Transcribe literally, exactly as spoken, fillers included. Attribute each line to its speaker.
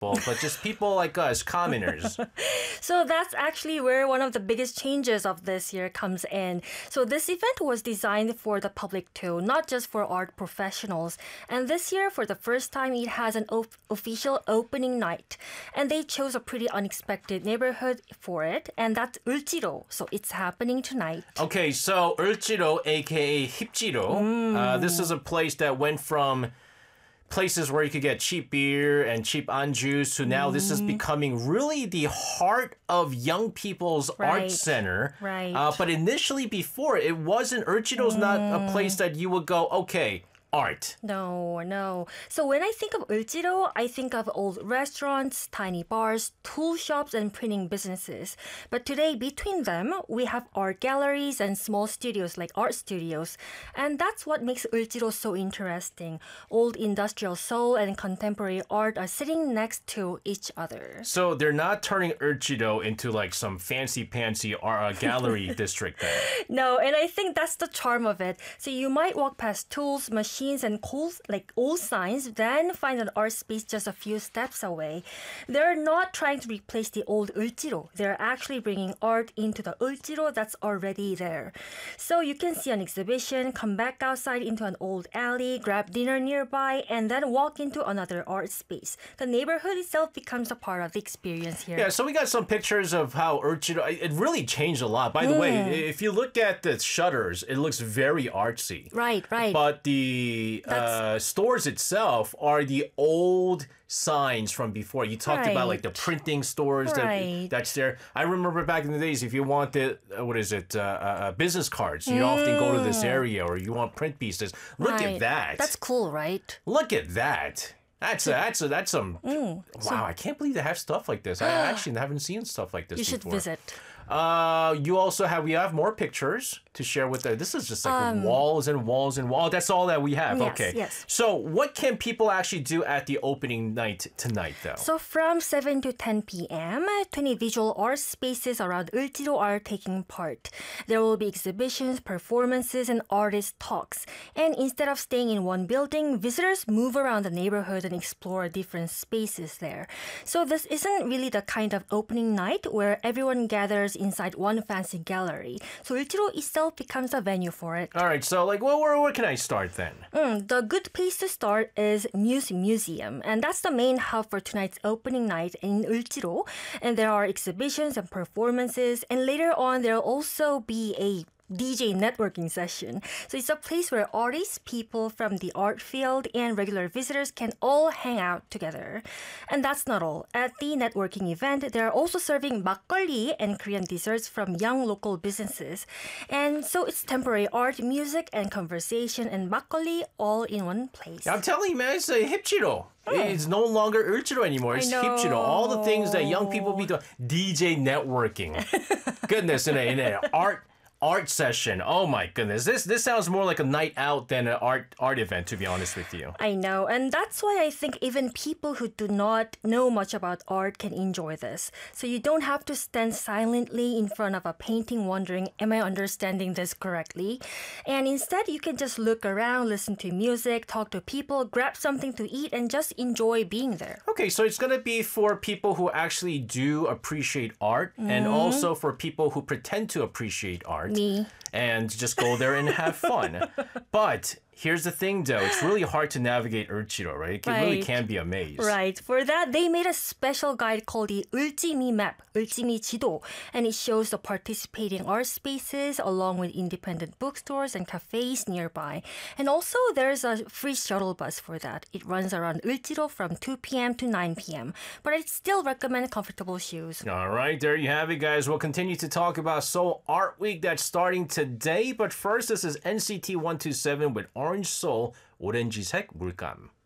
Speaker 1: people, but just people like us, commoners.
Speaker 2: So that's actually where one of the biggest changes of this year comes in. So this event was designed for the public too, not just for art professionals. And this year, for the first time, it has an op- official opening night. And they chose a pretty unexpected neighborhood for it, and that's Ulchiro. So it's happening tonight.
Speaker 1: Okay, so Ulchiro, aka Hipjiro, mm. uh, this is a place that went from places where you could get cheap beer and cheap anjus to now mm. this is becoming really the heart of young people's
Speaker 2: right.
Speaker 1: art center.
Speaker 2: Right.
Speaker 1: Uh, but initially before, it wasn't, Ulchiro's mm. not a place that you would go, okay, art.
Speaker 2: No, no. So when I think of Ulchiro, I think of old restaurants, tiny bars, tool shops, and printing businesses. But today, between them, we have art galleries and small studios like art studios. And that's what makes Ulchiro so interesting. Old industrial soul and contemporary art are sitting next to each other.
Speaker 1: So they're not turning Ulchiro into like some fancy-pantsy uh, gallery district then.
Speaker 2: No, and I think that's the charm of it. So you might walk past tools, machines, and cool, like old signs, then find an art space just a few steps away. They're not trying to replace the old Ulchiro. They're actually bringing art into the Ulchiro that's already there. So you can see an exhibition, come back outside into an old alley, grab dinner nearby, and then walk into another art space. The neighborhood itself becomes a part of the experience here.
Speaker 1: Yeah, so we got some pictures of how Ulchiro, it really changed a lot. By the mm. way, if you look at the shutters, it looks very artsy.
Speaker 2: Right, right.
Speaker 1: But the uh, stores itself are the old signs from before. You talked
Speaker 2: right.
Speaker 1: about like the printing stores
Speaker 2: right.
Speaker 1: that that's there. I remember back in the days, if you wanted, uh, what is it, uh, uh, business cards, you mm. often go to this area, or you want print pieces. Look
Speaker 2: right.
Speaker 1: at that.
Speaker 2: That's cool, right?
Speaker 1: Look at that. That's a, that's a, that's some. Mm. Wow, so, I can't believe they have stuff like this. I actually haven't seen stuff like this
Speaker 2: you
Speaker 1: before.
Speaker 2: You should visit.
Speaker 1: Uh, you also have, we have more pictures to share with us. This is just like um, walls and walls and walls. That's all that we have.
Speaker 2: Yes,
Speaker 1: okay.
Speaker 2: Yes.
Speaker 1: So what can people actually do at the opening night tonight, though?
Speaker 2: So from seven to ten p.m., twenty visual art spaces around Ulchiro are taking part. There will be exhibitions, performances, and artist talks. And instead of staying in one building, visitors move around the neighborhood and explore different spaces there. So this isn't really the kind of opening night where everyone gathers inside one fancy gallery. So Ulchiro itself becomes a venue for it.
Speaker 1: All right, so like, well, where, where can I start then?
Speaker 2: Mm, the good place to start is Muse Museum, and that's the main hub for tonight's opening night in Ulchiro. And there are exhibitions and performances, and later on there'll also be a D J networking session. So it's a place where artists, people from the art field, and regular visitors can all hang out together. And that's not all. At the networking event, they're also serving makgeolli and Korean desserts from young local businesses. And so it's temporary art, music, and conversation, and makgeolli all in one place.
Speaker 1: I'm telling you, man, it's a Hipjiro. Oh. It's no longer Ulchiro anymore. It's Hipjiro. All the things that young people be doing. D J networking. Goodness, in an in a art art session. Oh my goodness. This this sounds more like a night out than an art art event, to be honest with you.
Speaker 2: I know. And that's why I think even people who do not know much about art can enjoy this. So you don't have to stand silently in front of a painting wondering, am I understanding this correctly? And instead, you can just look around, listen to music, talk to people, grab something to eat, and just enjoy being there.
Speaker 1: Okay, so it's going to be for people who actually do appreciate art mm-hmm. and also for people who pretend to appreciate art.
Speaker 2: Me.
Speaker 1: And just go there and have fun. But here's the thing, though. It's really hard to navigate Ulchiro, right? It
Speaker 2: right.
Speaker 1: really can be a maze.
Speaker 2: Right. For that, they made a special guide called the Ulchimi Map, Ulchimi 지도, and it shows the participating art spaces along with independent bookstores and cafes nearby. And also, there's a free shuttle bus for that. It runs around Ulchiro from two p.m. to nine p.m. But I'd still recommend comfortable shoes.
Speaker 1: All right, there you have it, guys. We'll continue to talk about Seoul Art Week that's starting today. But first, this is N C T one two seven with Orange Soul, 오렌지색 물감.